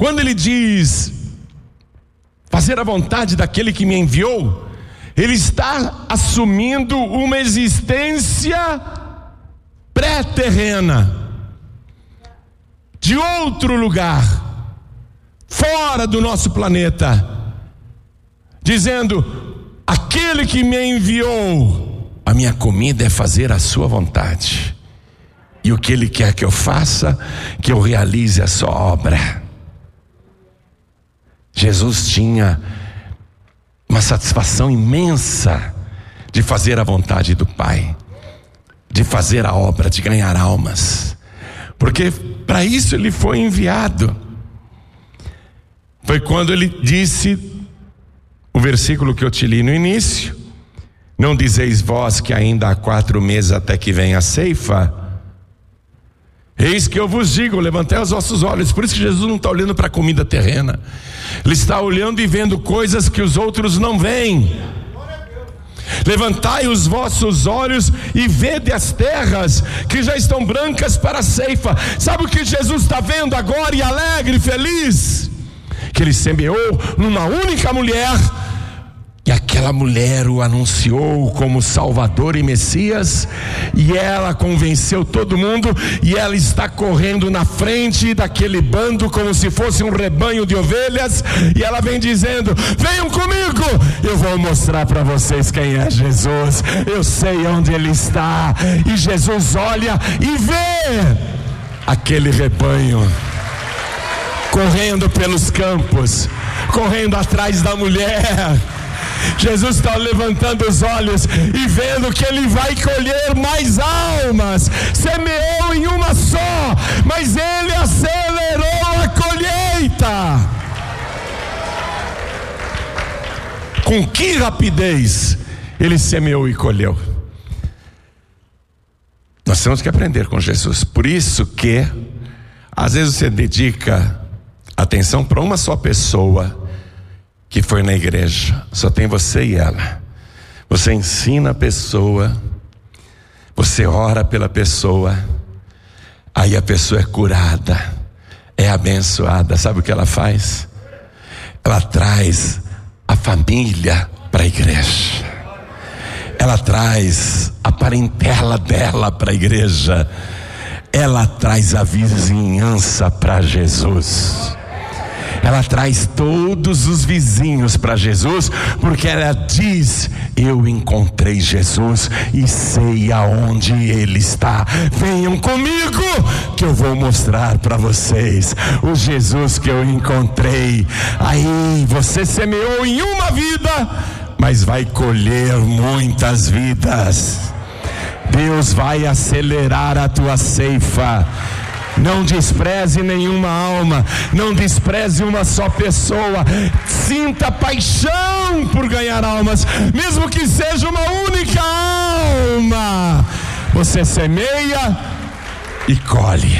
Quando ele diz fazer a vontade daquele que me enviou, ele está assumindo uma existência pré-terrena, de outro lugar, fora do nosso planeta, dizendo: aquele que me enviou, a minha comida é fazer a sua vontade, e o que ele quer que eu faça, que eu realize a sua obra. Jesus tinha uma satisfação imensa de fazer a vontade do Pai, de fazer a obra, de ganhar almas, porque para isso ele foi enviado. Foi quando ele disse o versículo que eu te li no início: não dizeis vós que ainda há 4 meses até que venha a ceifa? Eis que eu vos digo, levantai os vossos olhos. Por isso que Jesus não está olhando para a comida terrena, ele está olhando e vendo coisas que os outros não veem. Levantai os vossos olhos e vede as terras que já estão brancas para a ceifa. Sabe o que Jesus está vendo agora, e alegre, feliz? Que ele semeou numa única mulher, e aquela mulher o anunciou como Salvador e Messias, e ela convenceu todo mundo, e ela está correndo na frente daquele bando como se fosse um rebanho de ovelhas, e ela vem dizendo: venham comigo, eu vou mostrar para vocês quem é Jesus, eu sei onde ele está. E Jesus olha e vê aquele rebanho correndo pelos campos, correndo atrás da mulher. Jesus está levantando os olhos e vendo que ele vai colher mais almas. Semeou em uma só, mas ele acelerou a colheita. Com que rapidez ele semeou e colheu. Nós temos que aprender com Jesus. Por isso que às vezes você dedica atenção para uma só pessoa que foi na igreja, só tem você e ela. Você ensina a pessoa, você ora pela pessoa, aí a pessoa é curada, é abençoada. Sabe o que ela faz? Ela traz a família para a igreja, ela traz a parentela dela para a igreja, ela traz a vizinhança para Jesus, ela traz todos os vizinhos para Jesus, porque ela diz: eu encontrei Jesus e sei aonde ele está. Venham comigo que eu vou mostrar para vocês o Jesus que eu encontrei. Aí você semeou em uma vida, mas vai colher muitas vidas. Deus vai acelerar a tua ceifa. Não despreze nenhuma alma, não despreze uma só pessoa. Sinta paixão por ganhar almas, mesmo que seja uma única alma. Você semeia e colhe.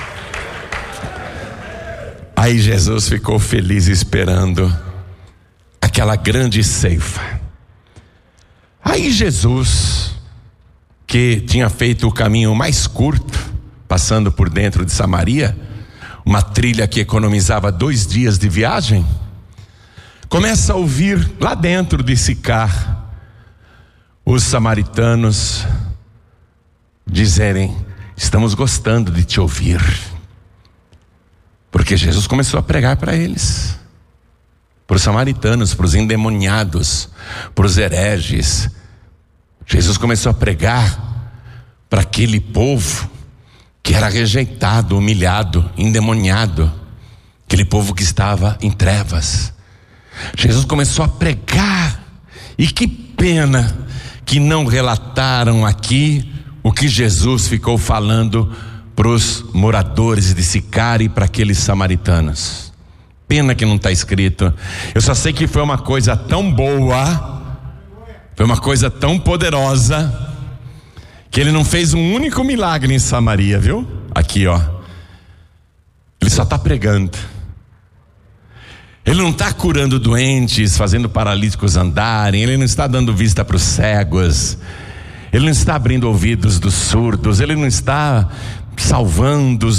Aí Jesus ficou feliz esperando aquela grande ceifa. Aí Jesus, que tinha feito o caminho mais curto, passando por dentro de Samaria, uma trilha que economizava 2 dias de viagem, começa a ouvir lá dentro de Sicar os samaritanos dizerem: estamos gostando de te ouvir. Porque Jesus começou a pregar para eles, para os samaritanos, para os endemoniados, para os hereges. Jesus começou a pregar para aquele povo que era rejeitado, humilhado, endemoniado, aquele povo que estava em trevas. Jesus começou a pregar, e que pena que não relataram aqui o que Jesus ficou falando para os moradores de Sicar e para aqueles samaritanos. Pena que não está escrito. Eu só sei que foi uma coisa tão boa, foi uma coisa tão poderosa, que ele não fez um único milagre em Samaria, viu? Aqui, ó. Ele só está pregando. Ele não está curando doentes, fazendo paralíticos andarem, ele não está dando vista para os cegos, ele não está abrindo ouvidos dos surdos, ele não está salvando os